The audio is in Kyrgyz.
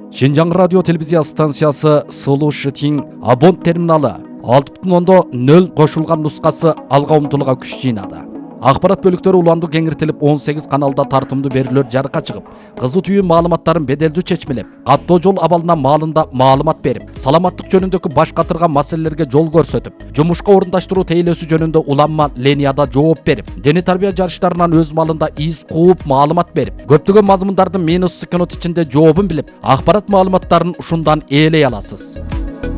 Шинжаң радио телевизия станциясы Сылу Шытин абон терминалы 6.0 қошылған нұсқасы алға ұмтылуға күш жинады. Ақпарат бөліктері уланды кеңіртіліп 18 каналда тартымды берілер жарыққа шығып, қызы түйін маалыматтарын беделді чечмелеп, қаттоо жол абалына малында маалымат беріп, саламаттық жөнүндөгү баш катырган маселелерге жол көрсөтүп, жумушка орундаштыруу тейлөөсү жөнүндө уланма ленияда жооп берип, дене тарбия жарыштарынан өз малында из кууп маалымат берип, көптөгөн мазмундардын минус секунд ичинде жообун билип, акпарат маалыматтарын ушундан ээлей аласыз.